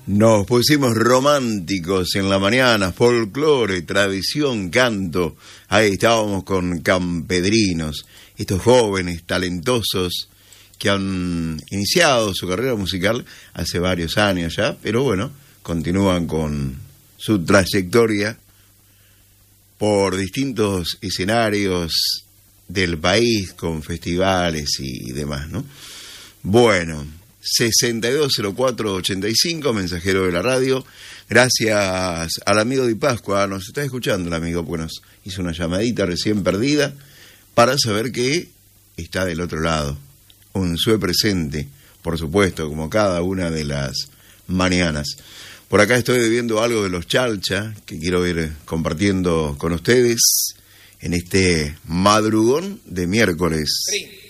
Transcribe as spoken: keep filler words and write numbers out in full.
Nos pusimos románticos en la mañana, folclore, tradición, canto. Ahí estábamos con campedrinos, estos jóvenes talentosos que han iniciado su carrera musical hace varios años ya, pero bueno, continúan con su trayectoria por distintos escenarios del país, con festivales y demás, ¿no? Bueno, sesenta y dos cero cuatro ochenta y cinco, mensajero de la radio. Gracias al amigo Di Pascua, nos está escuchando el amigo, porque nos hizo una llamadita recién perdida para saber que está del otro lado. Un sue presente, por supuesto, como cada una de las mañanas. Por acá estoy viendo algo de los Chalcha, que quiero ir compartiendo con ustedes en este madrugón de miércoles. Sí.